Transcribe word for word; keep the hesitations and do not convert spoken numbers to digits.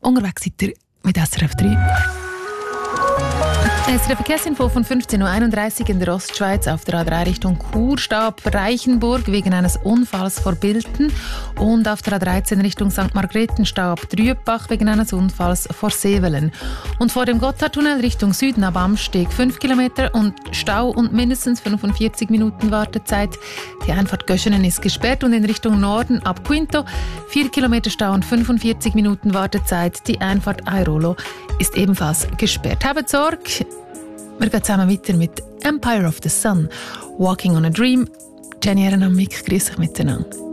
Unterwegs seid ihr mit S R F drei. Es ist eine Verkehrsinfo von fünfzehn Uhr einunddreißig in der Ostschweiz auf der A drei Richtung Chur, Stau ab Reichenburg wegen eines Unfalls vor Bilten und auf der A dreizehn Richtung Sankt Margrethen Stau ab Drüebach wegen eines Unfalls vor Sevelen. Und vor dem Gotthardtunnel Richtung Süden ab Amsteg fünf Kilometer und Stau und mindestens fünfundvierzig Minuten Wartezeit. Die Einfahrt Göschenen ist gesperrt und in Richtung Norden ab Quinto vier Kilometer Stau und fünfundvierzig Minuten Wartezeit. Die Einfahrt Airolo ist ebenfalls gesperrt. Habt Sorge! Wir gehen zusammen weiter mit Empire of the Sun, Walking on a Dream. Jenny Ehrenamik, grüß euch miteinander.